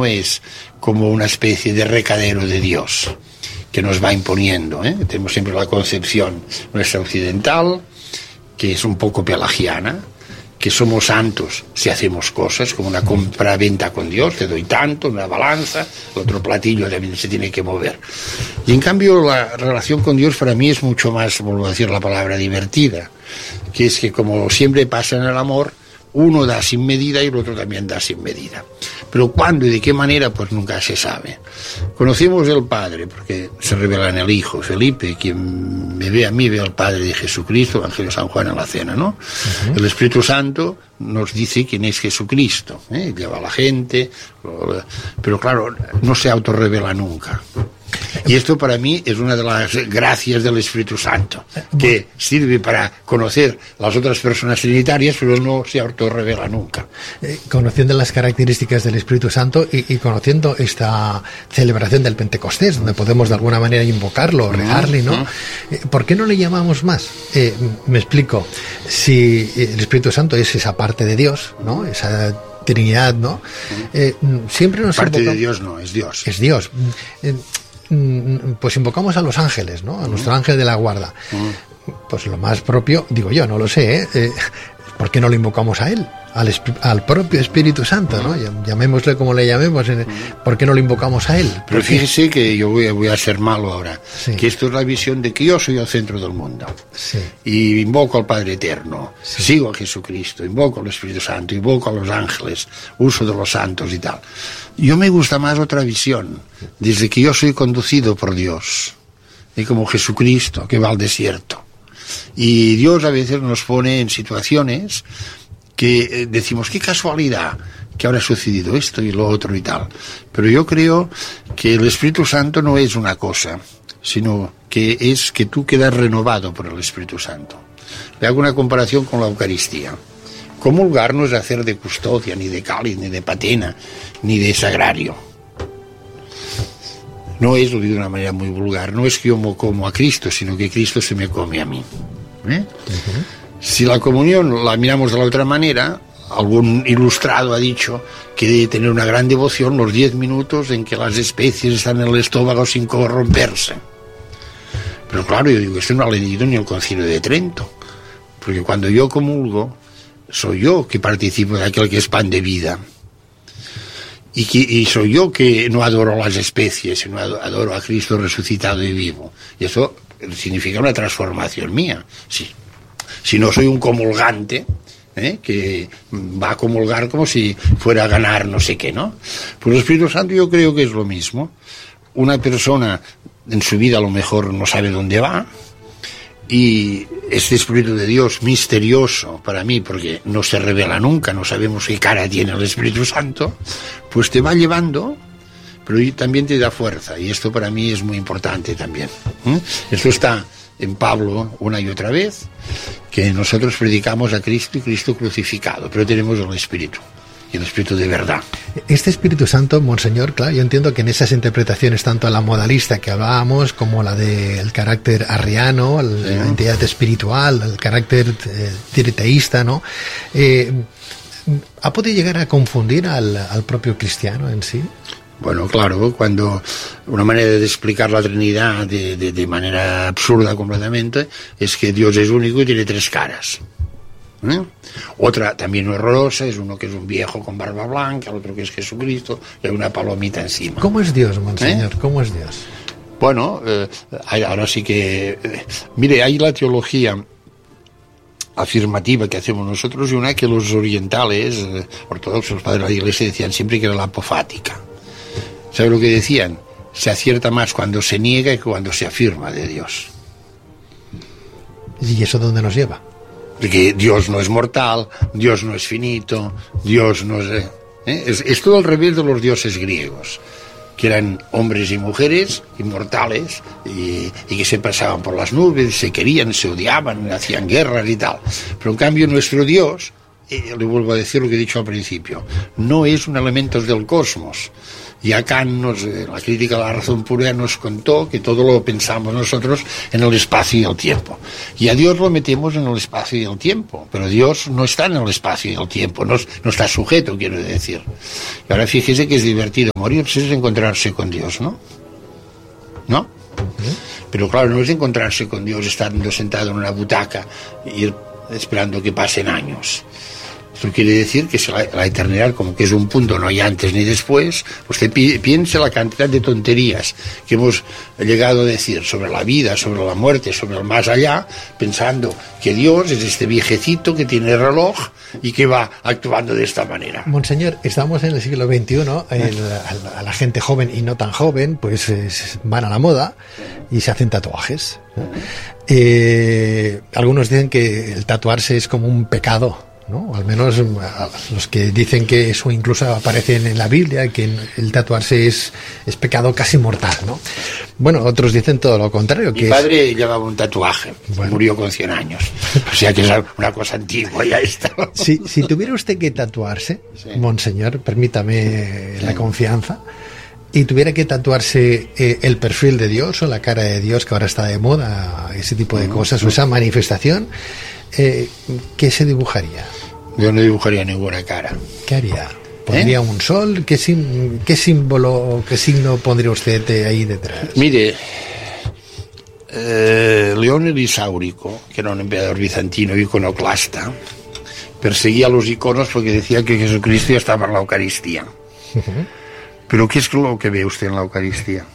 no es como una especie de recadero de Dios que nos va imponiendo, Tenemos siempre la concepción nuestra occidental, que es un poco pelagiana, que somos santos si hacemos cosas, como una compra-venta con Dios, te doy tanto, una balanza, el otro platillo también se tiene que mover. Y en cambio la relación con Dios para mí es mucho más, vuelvo a decir la palabra, divertida, que es que como siempre pasa en el amor, uno da sin medida y el otro también da sin medida. Pero cuándo y de qué manera, pues nunca se sabe. Conocemos el Padre, porque se revela en el Hijo. Felipe, quien me ve a mí, ve al Padre de Jesucristo, Evangelio de San Juan en la cena, ¿no? Uh-huh. El Espíritu Santo nos dice quién es Jesucristo, lleva a la gente, pero claro, no se autorrevela nunca. Y esto para mí es una de las gracias del Espíritu Santo, que sirve para conocer las otras personas trinitarias, pero no se autorrevela nunca. Conociendo las características del Espíritu Santo y conociendo esta celebración del Pentecostés, donde podemos de alguna manera invocarlo, rezarle, ¿no? ¿Por qué no le llamamos más? Me explico. Si el Espíritu Santo es esa parte de Dios, ¿no? Esa Trinidad, ¿no? Siempre nos parte de Dios no, es Dios. Es Dios. Pues invocamos a los ángeles, ¿no? A nuestro ángel de la guarda. Pues lo más propio, digo yo, no lo sé, ¿por qué no lo invocamos a él? Al propio Espíritu Santo, ¿no? Llamémosle como le llamemos, ¿por qué no lo invocamos a él? Pero fíjese que yo voy a ser malo ahora, sí. Que esto es la visión de que yo soy el centro del mundo, sí. Y invoco al Padre Eterno, sí. Sigo a Jesucristo, invoco al Espíritu Santo, invoco a los ángeles, uso de los santos y tal. Yo me gusta más otra visión, desde que yo soy conducido por Dios, y como Jesucristo que va al desierto. Y Dios a veces nos pone en situaciones que decimos, qué casualidad que ahora ha sucedido esto y lo otro y tal. Pero yo creo que el Espíritu Santo no es una cosa, sino que es que tú quedas renovado por el Espíritu Santo. Le hago una comparación con la Eucaristía. Comulgar no es hacer de custodia, ni de cáliz, ni de patena, ni de sagrario. No es, lo digo de una manera muy vulgar, no es que yo me como a Cristo, sino que Cristo se me come a mí. Uh-huh. Si la comunión la miramos de la otra manera, algún ilustrado ha dicho que debe tener una gran devoción los 10 minutos en que las especies están en el estómago sin corromperse. Pero claro, yo digo, esto no ha leído ni el Concilio de Trento, porque cuando yo comulgo, soy yo que participo de aquel que es pan de vida. Y soy yo que no adoro las especies, sino adoro a Cristo resucitado y vivo. Y eso significa una transformación mía. Sí. Si no soy un comulgante, que va a comulgar como si fuera a ganar no sé qué, ¿no? Pues el Espíritu Santo yo creo que es lo mismo. Una persona en su vida a lo mejor no sabe dónde va, y este Espíritu de Dios misterioso para mí, porque no se revela nunca, no sabemos qué cara tiene el Espíritu Santo, pues te va llevando, pero también te da fuerza, y esto para mí es muy importante también. Esto está en Pablo una y otra vez, que nosotros predicamos a Cristo y Cristo crucificado, pero tenemos el Espíritu, y el Espíritu de verdad. Este Espíritu Santo, Monseñor, claro, yo entiendo que en esas interpretaciones, tanto la modalista que hablábamos, como la del carácter arriano, la entidad espiritual, el carácter triteísta, ¿no? ¿Ha podido llegar a confundir al propio cristiano en sí? Bueno, claro, cuando una manera de explicar la Trinidad de manera absurda completamente es que Dios es único y tiene 3 caras. Otra también horrorosa es uno que es un viejo con barba blanca, el otro que es Jesucristo, y hay una palomita encima. ¿Cómo es Dios, Monseñor? ¿Cómo es Dios? Bueno, ahora sí que... mire, hay la teología afirmativa que hacemos nosotros y una que los orientales, ortodoxos, padres de la Iglesia, decían siempre que era la apofática. ¿Sabe lo que decían? Se acierta más cuando se niega que cuando se afirma de Dios. ¿Y eso dónde nos lleva? Porque Dios no es mortal, Dios no es finito, Dios no es... Es todo al revés de los dioses griegos, que eran hombres y mujeres inmortales y que se pasaban por las nubes, se querían, se odiaban, hacían guerras y tal. Pero en cambio nuestro Dios le vuelvo a decir lo que he dicho al principio, no es un elemento del cosmos. Ya Kant, la crítica de la razón pura, nos contó que todo lo pensamos nosotros en el espacio y el tiempo. Y a Dios lo metemos en el espacio y el tiempo, pero Dios no está en el espacio y el tiempo, no está sujeto, quiero decir. Y ahora fíjese que es divertido morirse, es encontrarse con Dios, ¿no? ¿No? Pero claro, no es encontrarse con Dios estando sentado en una butaca y esperando que pasen años. Esto quiere decir que la eternidad, como que es un punto, no hay antes ni después. Usted piense la cantidad de tonterías que hemos llegado a decir sobre la vida, sobre la muerte, sobre el más allá, pensando que Dios es este viejecito que tiene reloj y que va actuando de esta manera. Monseñor, estamos en el siglo XXI, a la gente joven y no tan joven, pues van a la moda y se hacen tatuajes. Algunos dicen que el tatuarse es como un pecado, ¿no? Al menos los que dicen que eso incluso aparece en la Biblia, que el tatuarse es pecado casi mortal, ¿no? Bueno, otros dicen todo lo contrario. Mi padre llevaba un tatuaje, murió con 100 años, o sea que es una cosa antigua ya está. Si tuviera usted que tatuarse, sí, Monseñor, permítame la confianza, y tuviera que tatuarse el perfil de Dios o la cara de Dios, que ahora está de moda, ese tipo de cosas, o esa manifestación, ¿qué se dibujaría? Yo no dibujaría ninguna cara. ¿Qué haría? ¿Pondría un sol? ¿Qué símbolo, qué signo pondría usted ahí detrás? Mire, León el Isáurico, que era un emperador bizantino iconoclasta, perseguía a los iconos porque decía que Jesucristo ya estaba en la Eucaristía. ¿Pero qué es lo que ve usted en la Eucaristía?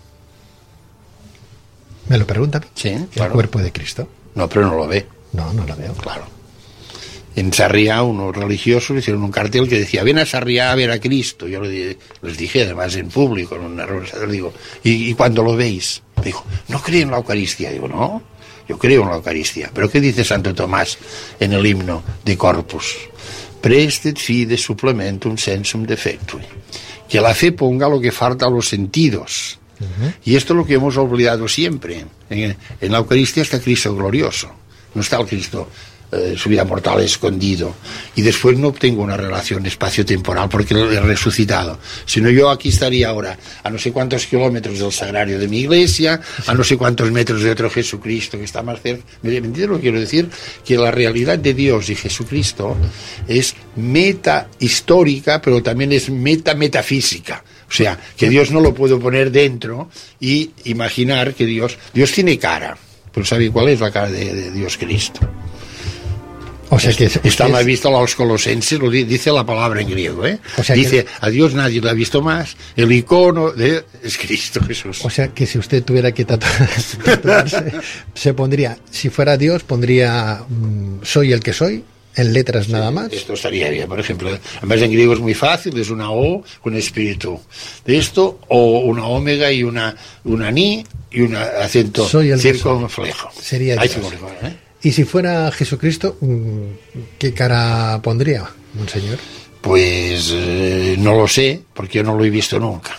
¿Me lo pregunta? Sí, claro. ¿El cuerpo de Cristo? No, pero no lo ve. No lo veo. Claro. En Sarriá, unos religiosos hicieron un cartel que decía: ven a Sarriá a ver a Cristo. Yo les dije, además en público, en una reunión, les digo, ¿y cuándo lo veis? Me dijo, ¿no creo en la Eucaristía? Digo, no, yo creo en la Eucaristía. ¿Pero qué dice Santo Tomás en el himno de Corpus? Prestet fide supplementum sensum defectui. Que la fe ponga lo que falta a los sentidos. Y esto es lo que hemos olvidado siempre. En la Eucaristía está Cristo glorioso. No está el Cristo, su vida mortal escondido. Y después no obtengo una relación espacio-temporal porque lo he resucitado. Sino yo aquí estaría ahora a no sé cuántos kilómetros del sagrario de mi iglesia, a no sé cuántos metros de otro Jesucristo que está más cerca. ¿Me entiendes lo que quiero decir? Que la realidad de Dios y Jesucristo es meta-histórica, pero también es metafísica. O sea, que Dios no lo puedo poner dentro y imaginar que Dios tiene cara. Pero ¿sabe cuál es la cara de Dios Cristo? O sea que está más visto a los colosenses, lo dice la palabra en griego, O sea dice, a Dios nadie lo ha visto más, el icono es Cristo Jesús. O sea que si usted tuviera que tatuarse, se pondría, si fuera Dios, pondría soy el que soy, en letras nada más. Esto estaría bien, por ejemplo. Además en griego es muy fácil, es una O con espíritu. De esto, o una omega y una ni y un acento circunflejo. Sería Dios. Y si fuera Jesucristo, ¿qué cara pondría, Monseñor? Pues no lo sé, porque yo no lo he visto nunca.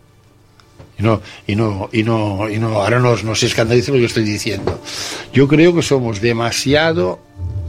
Y no, ahora no se escandalice lo que estoy diciendo. Yo creo que somos demasiado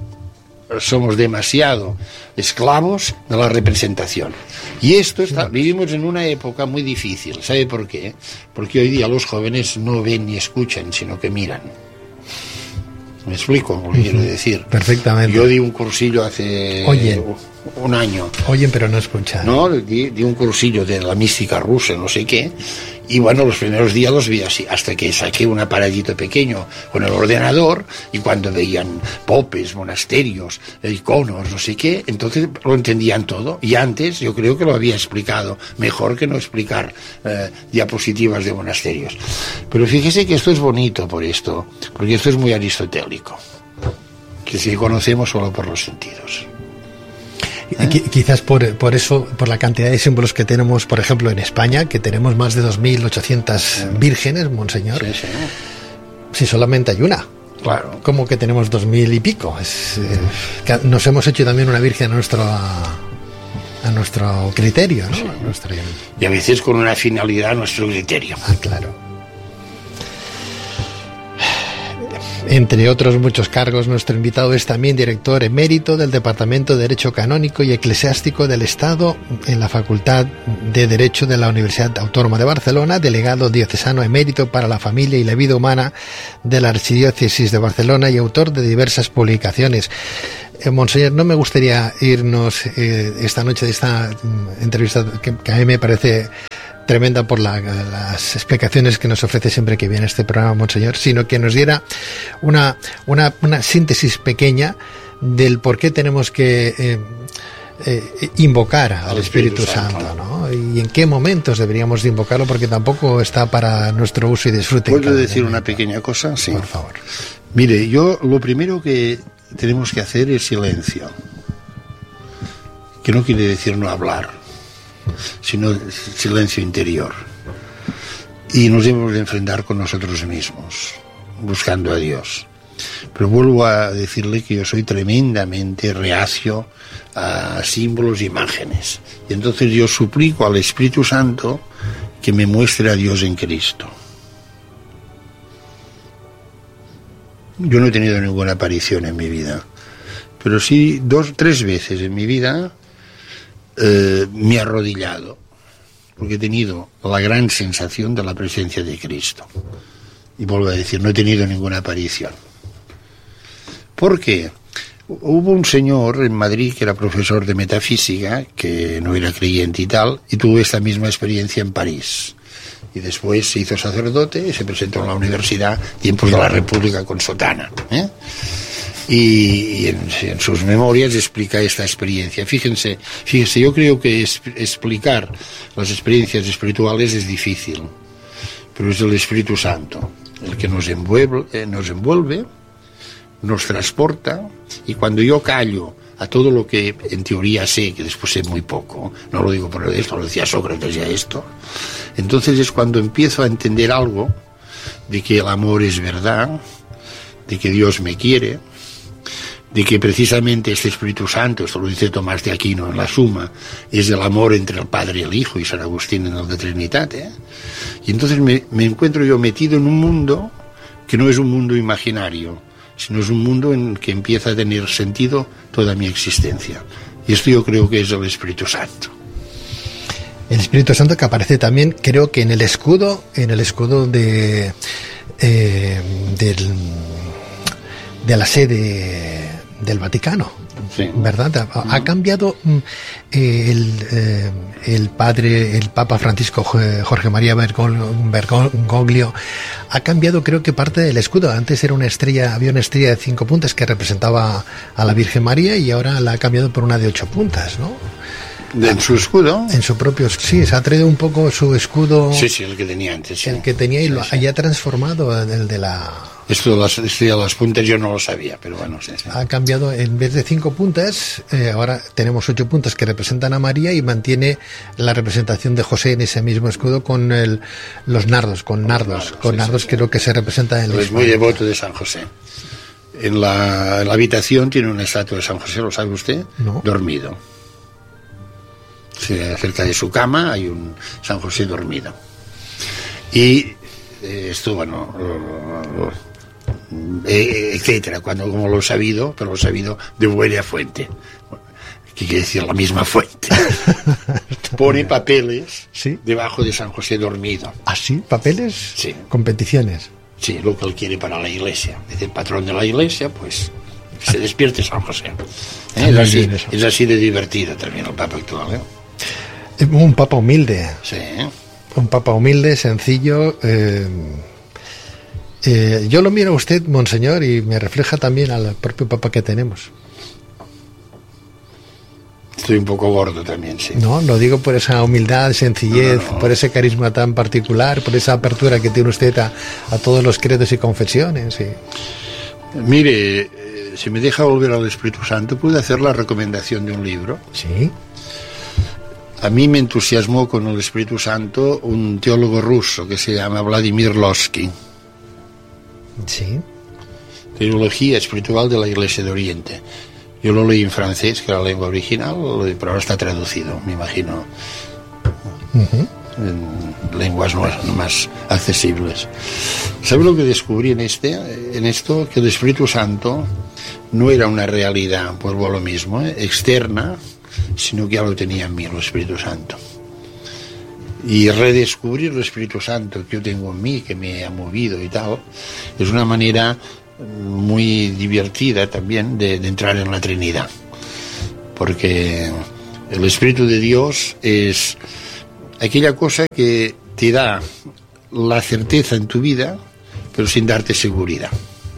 esclavos de la representación. Y vivimos en una época muy difícil. ¿Sabe por qué? Porque hoy día los jóvenes no ven ni escuchan, sino que miran. ¿Me explico lo que quiero decir? Perfectamente. Yo di un cursillo hace un año. Oyen, pero no escuchan. No, di un cursillo de la mística rusa, no sé qué. Y bueno, los primeros días los vi así, hasta que saqué un aparatito pequeño con el ordenador, y cuando veían popes, monasterios, iconos, no sé qué, entonces lo entendían todo. Y antes yo creo que lo había explicado mejor que no explicar diapositivas de monasterios. Pero fíjese que esto es bonito porque esto es muy aristotélico, que si conocemos solo por los sentidos. Quizás por eso, por la cantidad de símbolos que tenemos, por ejemplo, en España, que tenemos más de 2.800 vírgenes, Monseñor. Sí. Si solamente hay una. Claro. Como que tenemos 2.000 y pico. Nos hemos hecho también una virgen a nuestro criterio, ¿no? Sí. Y a veces con una finalidad a nuestro criterio. Claro. Entre otros muchos cargos, nuestro invitado es también director emérito del Departamento de Derecho Canónico y Eclesiástico del Estado en la Facultad de Derecho de la Universidad Autónoma de Barcelona, delegado diocesano emérito para la familia y la vida humana de la Archidiócesis de Barcelona y autor de diversas publicaciones. Monseñor, no me gustaría irnos esta noche de esta entrevista que a mí me parece tremenda por las explicaciones que nos ofrece siempre que viene este programa, Monseñor, sino que nos diera una síntesis pequeña del por qué tenemos que invocar al Espíritu Santo, ¿no? Y en qué momentos deberíamos de invocarlo, porque tampoco está para nuestro uso y disfrute. ¿Puedo decir una pequeña cosa? Sí. Por favor. Mire, yo lo primero que tenemos que hacer es silencio, que no quiere decir no hablar, sino silencio interior. Y nos debemos de enfrentar con nosotros mismos, buscando a Dios. Pero vuelvo a decirle que yo soy tremendamente reacio a símbolos e imágenes. Y entonces yo suplico al Espíritu Santo que me muestre a Dios en Cristo. Yo no he tenido ninguna aparición en mi vida, pero sí 2 o 3 veces en mi vida me he arrodillado, porque he tenido la gran sensación de la presencia de Cristo. Y vuelvo a decir, no he tenido ninguna aparición. ¿Por qué? Hubo un señor en Madrid que era profesor de metafísica, que no era creyente y tal, y tuvo esta misma experiencia en París. Y después se hizo sacerdote y se presentó en la universidad, tiempos de la República con sotana, Y en sus memorias explica esta experiencia. Fíjense, yo creo que explicar las experiencias espirituales es difícil, pero es el Espíritu Santo el que nos envuelve, nos transporta, y cuando yo callo a todo lo que en teoría sé, que después sé muy poco, no lo digo por esto, lo decía Sócrates ya esto, entonces es cuando empiezo a entender algo de que el amor es verdad, de que Dios me quiere, de que precisamente este Espíritu Santo, esto lo dice Tomás de Aquino en la Suma, es el amor entre el Padre y el Hijo, y San Agustín en el de Trinitate, y entonces me encuentro yo metido en un mundo que no es un mundo imaginario, sino es un mundo en que empieza a tener sentido toda mi existencia. Y esto yo creo que es el Espíritu Santo. El Espíritu Santo que aparece también, creo que en el escudo de la sede del Vaticano, sí. ¿Verdad? Ha cambiado el Papa Francisco Jorge María Bergoglio, ha cambiado, creo que parte del escudo. Antes había una estrella de 5 puntas que representaba a la Virgen María, y ahora la ha cambiado por una de 8 puntas, ¿no? ¿En su escudo? En su propio, sí, se ha traído un poco su escudo. Sí, el que tenía antes. Sí. El que tenía, y lo haya transformado el de la... Esto de las puntas yo no lo sabía, pero bueno, sí. Ha cambiado, en vez de 5 puntas, ahora tenemos 8 puntas que representan a María, y mantiene la representación de José en ese mismo escudo con los nardos, con nardos, creo que se representa en el... Es muy devoto de San José. En la habitación tiene una estatua de San José, ¿lo sabe usted? No. Dormido. Sí, cerca de su cama hay un San José dormido. Y esto, bueno, etcétera, como lo he sabido, pero lo he sabido de buena fuente, que quiere decir la misma fuente. Pone papeles, ¿sí?, debajo de San José dormido. ¿Ah, sí? ¿Papeles? Sí. ¿Con peticiones? Sí, lo que él quiere para la iglesia. Es el patrón de la iglesia, pues se despierte San José. Es así de divertido también el Papa actual, ¿eh? Un Papa humilde. Sí. Un Papa humilde, sencillo. Yo lo miro a usted, Monseñor, y me refleja también al propio Papa que tenemos. Estoy un poco gordo también, sí. No, lo digo por esa humildad, sencillez, por ese carisma tan particular, por esa apertura que tiene usted a todos los credos y confesiones. Sí. Mire, si me deja volver al Espíritu Santo, ¿puedo hacer la recomendación de un libro? Sí. A mí me entusiasmó con el Espíritu Santo un teólogo ruso que se llama Vladimir Lossky. Sí. Teología espiritual de la Iglesia de Oriente. Yo lo leí en francés, que era la lengua original, pero ahora está traducido, me imagino. en lenguas más accesibles. ¿Sabe lo que descubrí en esto? Que el Espíritu Santo no era una realidad, vuelvo a lo mismo, externa, sino que ya lo tenía en mí, el Espíritu Santo. Y redescubrir el Espíritu Santo que yo tengo en mí, que me ha movido y tal, es una manera muy divertida también de entrar en la Trinidad. Porque el Espíritu de Dios es aquella cosa que te da la certeza en tu vida, pero sin darte seguridad.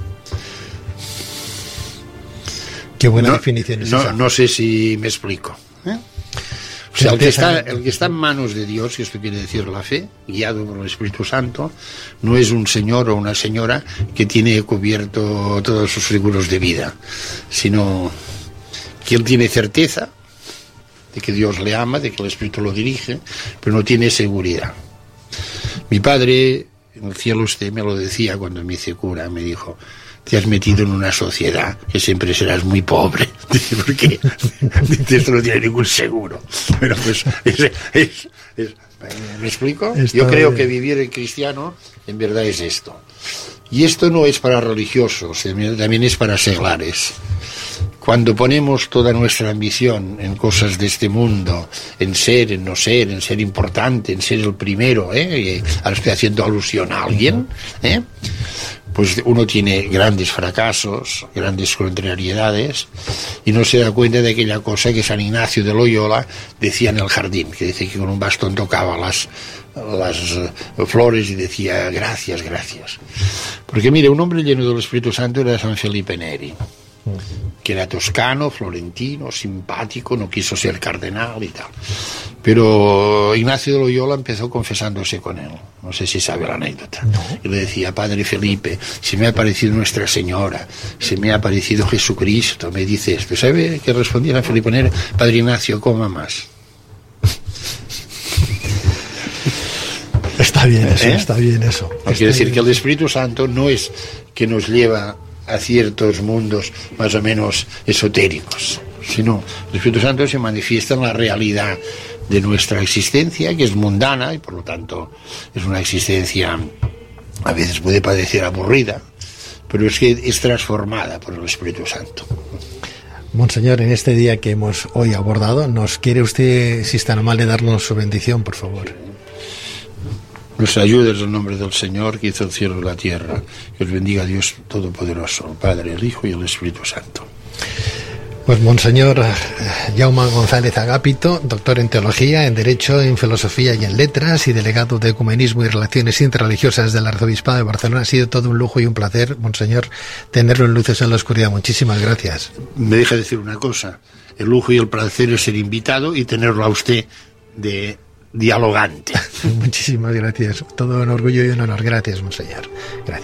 Qué buena definición es esa. No sé si me explico, ¿eh? O sea, el que está en manos de Dios, que esto quiere decir la fe, guiado por el Espíritu Santo, no es un señor o una señora que tiene cubierto todos sus seguros de vida, sino que él tiene certeza de que Dios le ama, de que el Espíritu lo dirige, pero no tiene seguridad. Mi padre, en el cielo usted me lo decía cuando me hice cura, me dijo: te has metido en una sociedad que siempre serás muy pobre. Dice, ¿por qué? Dice, esto no tiene ningún seguro. Bueno, pues ¿me explico? Yo creo que vivir en cristiano en verdad es esto. Y esto no es para religiosos, también es para seglares. Cuando ponemos toda nuestra ambición en cosas de este mundo, en ser, en no ser, en ser importante, en ser el primero, ahora estoy haciendo alusión a alguien, pues uno tiene grandes fracasos, grandes contrariedades, y no se da cuenta de aquella cosa que San Ignacio de Loyola decía en el jardín, que dice que con un bastón tocaba las flores y decía gracias, gracias. Porque mire, un hombre lleno del Espíritu Santo era San Felipe Neri, que era toscano, florentino, simpático, no quiso ser cardenal y tal. Pero Ignacio de Loyola empezó confesándose con él. No sé si sabe la anécdota. No. Y le decía: Padre Felipe, se me ha aparecido Nuestra Señora, se me ha aparecido Jesucristo, me dice esto. ¿Sabe qué respondía San Felipe Neri? Padre Ignacio, coma más. Está bien eso, está bien eso. Quiere decir que el Espíritu Santo no es que nos lleva a ciertos mundos más o menos esotéricos, sino el Espíritu Santo se manifiesta en la realidad de nuestra existencia, que es mundana y por lo tanto es una existencia, a veces puede parecer aburrida, pero es que es transformada por el Espíritu Santo. Monseñor, en este día que hemos hoy abordado, ¿nos quiere usted, si está normal, de darnos su bendición, por favor? Nos ayudes en el nombre del Señor, que hizo el cielo y la tierra. Que os bendiga Dios Todopoderoso, el Padre, el Hijo y el Espíritu Santo. Pues Monseñor Jaume González Agapito, doctor en Teología, en Derecho, en Filosofía y en Letras, y delegado de Ecumenismo y Relaciones Interreligiosas del Arzobispado de Barcelona. Ha sido todo un lujo y un placer, Monseñor, tenerlo en Luces en la Oscuridad. Muchísimas gracias. Me deja decir una cosa: el lujo y el placer es ser invitado y tenerlo a usted de dialogante. Muchísimas gracias. Todo un orgullo y un honor. Gracias, Monseñor. Gracias.